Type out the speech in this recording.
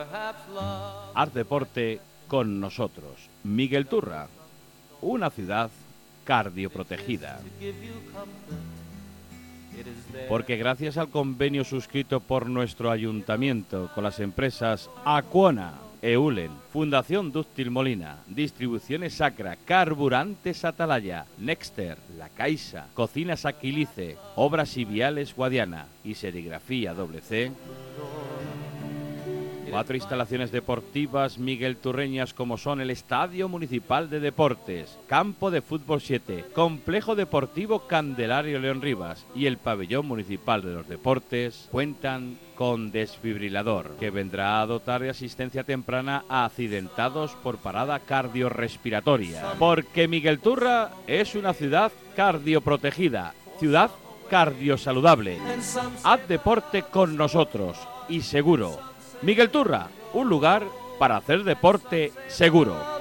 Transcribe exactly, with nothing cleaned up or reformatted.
Haz deporte con nosotros. Miguel Turra, una ciudad cardioprotegida. Porque gracias al convenio suscrito por nuestro ayuntamiento con las empresas Aquona, Eulen, Fundación Dúctil Molina, Distribuciones Sacra, Carburantes Atalaya, Nexter, La Caixa, Cocinas Aquilice, Obras y Viales Guadiana y Serigrafía Doble C, cuatro instalaciones deportivas miguelturreñas como son el Estadio Municipal de Deportes, Campo de Fútbol siete, Complejo Deportivo Candelario León Rivas y el Pabellón Municipal de los Deportes cuentan con desfibrilador, que vendrá a dotar de asistencia temprana a accidentados por parada cardiorrespiratoria. Porque Miguel Turra es una ciudad cardioprotegida, ciudad cardiosaludable. Haz deporte con nosotros y seguro. Miguel Turra, un lugar para hacer deporte seguro.